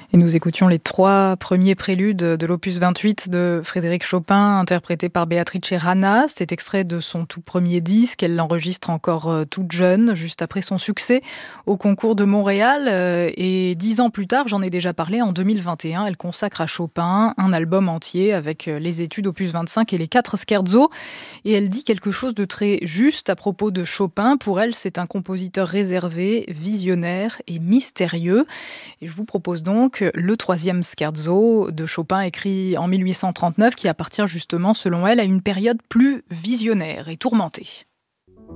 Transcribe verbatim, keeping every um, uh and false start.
Et nous écoutions les trois premiers préludes de l'opus vingt-huit de Frédéric Chopin, interprétés par Beatrice Rana. C'était extrait de son tout premier disque. Elle l'enregistre encore euh, toute jeune, juste après son succès au concours de Montréal. Euh, et dix ans plus tard, j'en ai déjà parlé, en deux mille vingt et un, elle consacre à Chopin un album entier avec euh, les études opus vingt-cinq et les quatre scherzos. Et elle dit quelque chose de très juste à propos de Chopin. Pour elle, c'est un compositeur réservé, visionnaire et mystérieux. Et je vous propose donc le troisième scherzo de Chopin, écrit en mille huit cent trente-neuf, qui appartient justement, selon elle, à une période plus visionnaire et tourmentée.